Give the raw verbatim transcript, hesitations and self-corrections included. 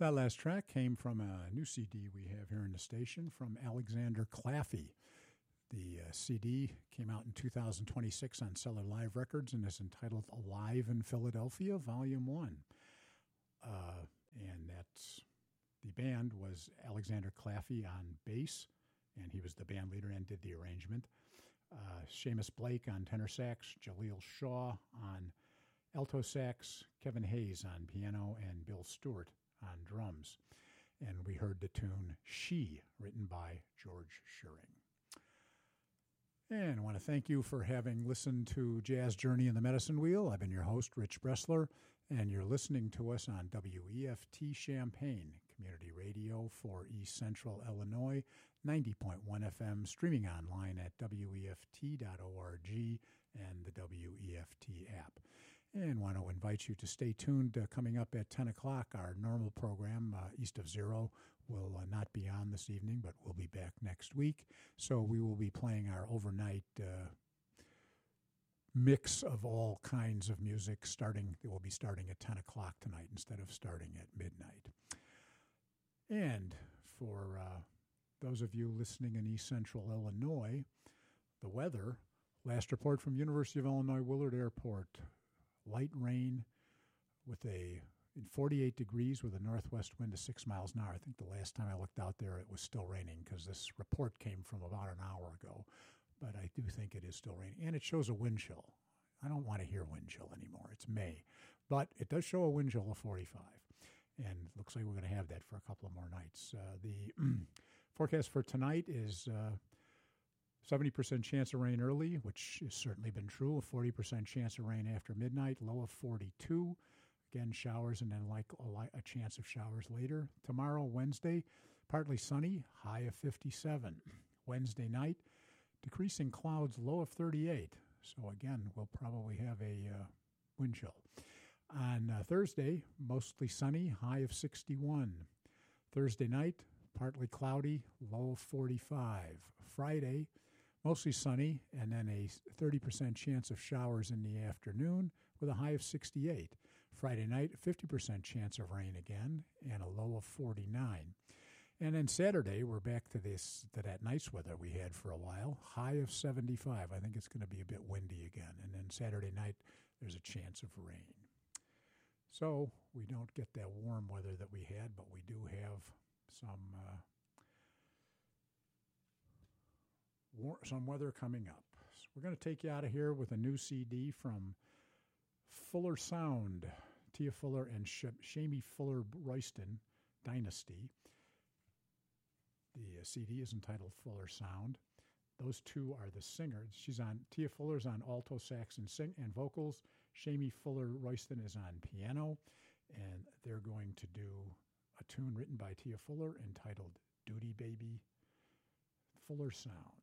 That last track came from a new C D we have here in the station from Alexander Claffey. The uh, C D came out in two thousand twenty-six on Cellar Live Records and is entitled Alive in Philadelphia, Volume one. Uh, and that's the band was Alexander Claffey on bass, and he was the band leader and did the arrangement. Uh, Seamus Blake on tenor sax, Jaleel Shaw on alto sax, Kevin Hayes on piano, and Bill Stewart on drums. And we heard the tune She, written by George Shearing. And I want to thank you for having listened to Jazz Journey in the Medicine Wheel. I've been your host, Rich Bressler, and you're listening to us on W E F T Champaign, community radio for East Central Illinois, ninety point one F M, streaming online at W E F T dot org and the W E F T app. And want to invite you to stay tuned. Uh, coming up at ten o'clock, our normal program, uh, East of Zero, will uh, not be on this evening, but we'll be back next week. So we will be playing our overnight uh, mix of all kinds of music. Starting, it will be starting at ten o'clock tonight instead of starting at midnight. And for uh, those of you listening in East Central Illinois, the weather, last report from University of Illinois Willard Airport, light rain with a in forty-eight degrees with a northwest wind of six miles an hour. I think the last time I looked out there, it was still raining because this report came from about an hour ago. But I do think it is still raining. And it shows a wind chill. I don't want to hear wind chill anymore. It's May. But it does show a wind chill of forty-five. And it looks like we're going to have that for a couple of more nights. Uh, the forecast for tonight is Uh, seventy percent chance of rain early, which has certainly been true. A forty percent chance of rain after midnight, low of forty-two. Again, showers and then like a, a chance of showers later. Tomorrow, Wednesday, partly sunny, high of fifty-seven. Wednesday night, decreasing clouds, low of thirty-eight. So again, we'll probably have a uh, wind chill. On uh, Thursday, mostly sunny, high of sixty-one. Thursday night, partly cloudy, low of forty-five. Friday, mostly sunny, and then a thirty percent chance of showers in the afternoon with a high of sixty-eight. Friday night, fifty percent chance of rain again, and a low of forty-nine. And then Saturday, we're back to this to that nice weather we had for a while, high of seventy-five. I think it's going to be a bit windy again. And then Saturday night, there's a chance of rain. So we don't get that warm weather that we had, but we do have some uh, war- some weather coming up. So we're going to take you out of here with a new C D from Fuller Sound, Tia Fuller and Sh- Shamie Fuller Royston Dynasty. The uh, C D is entitled Fuller Sound. Those two are the singers. She's on Tia Fuller's on alto sax and sing and vocals. Shamie Fuller Royston is on piano, and they're going to do a tune written by Tia Fuller entitled Duty Baby. Fuller Sound.